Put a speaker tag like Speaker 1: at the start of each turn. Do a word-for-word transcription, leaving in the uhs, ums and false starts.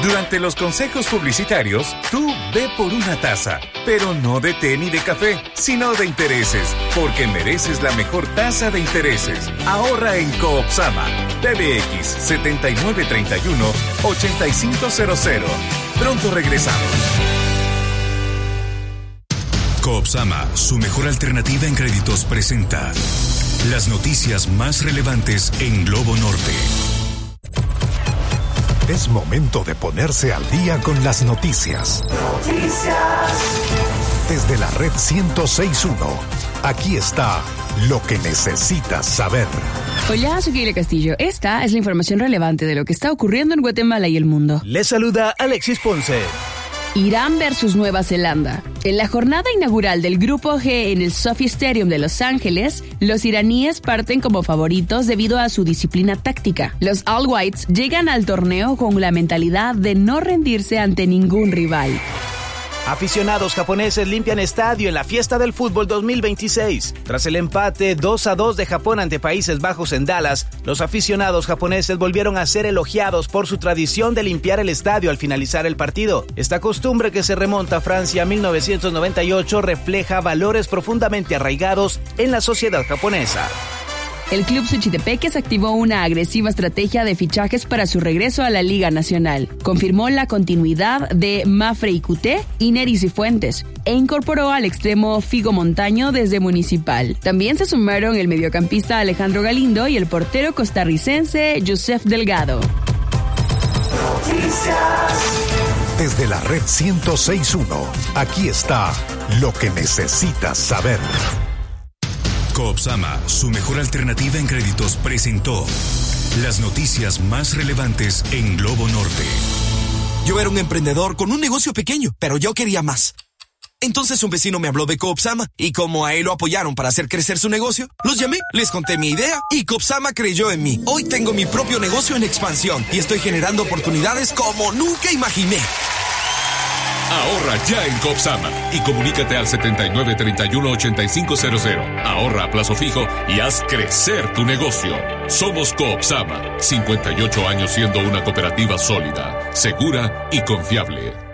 Speaker 1: Durante los consejos publicitarios, tú ve por una taza, pero no de té ni de café, sino de intereses, porque mereces la mejor tasa de intereses. Ahorra en Coopsama. P B X setenta y nueve treinta y uno ochenta y cinco cero cero. Pronto regresamos.
Speaker 2: Coopsama, su mejor alternativa en créditos, presenta las noticias más relevantes en Globo Norte.
Speaker 3: Es momento de ponerse al día con las noticias. Noticias. Desde la red ciento seis punto uno, aquí está lo que necesitas saber.
Speaker 4: Hola, soy Keila Castillo. Esta es la información relevante de lo que está ocurriendo en Guatemala y el mundo.
Speaker 5: Les saluda Alexis Ponce.
Speaker 4: Irán versus Nueva Zelanda. En la jornada inaugural del Grupo G en el Sophie Stadium de Los Ángeles, los iraníes parten como favoritos debido a su disciplina táctica. Los All Whites llegan al torneo con la mentalidad de no rendirse ante ningún rival.
Speaker 5: Aficionados japoneses limpian estadio en la fiesta del fútbol dos mil veintiséis. Tras el empate dos a dos de Japón ante Países Bajos en Dallas, los aficionados japoneses volvieron a ser elogiados por su tradición de limpiar el estadio al finalizar el partido. Esta costumbre, que se remonta a Francia mil novecientos noventa y ocho, refleja valores profundamente arraigados en la sociedad japonesa.
Speaker 4: El club Suchitepeques activó una agresiva estrategia de fichajes para su regreso a la Liga Nacional. Confirmó la continuidad de Mafre Icuté y Neri Cifuentes e incorporó al extremo Figo Montaño desde Municipal. También se sumaron el mediocampista Alejandro Galindo y el portero costarricense Joseph Delgado.
Speaker 3: Noticias. Desde la red ciento seis punto uno, aquí está lo que necesitas saber.
Speaker 2: Coopsama, su mejor alternativa en créditos, presentó las noticias más relevantes en Globo Norte.
Speaker 6: Yo era un emprendedor con un negocio pequeño, pero yo quería más. Entonces un vecino me habló de Coopsama, y como a él lo apoyaron para hacer crecer su negocio, los llamé, les conté mi idea y Coopsama creyó en mí. Hoy tengo mi propio negocio en expansión y estoy generando oportunidades como nunca imaginé.
Speaker 7: Ahorra ya en Coopsama y comunícate al setenta y nueve treinta y uno ochenta y cinco cero cero. Ahorra a plazo fijo y haz crecer tu negocio. Somos Coopsama, cincuenta y ocho años siendo una cooperativa sólida, segura y confiable.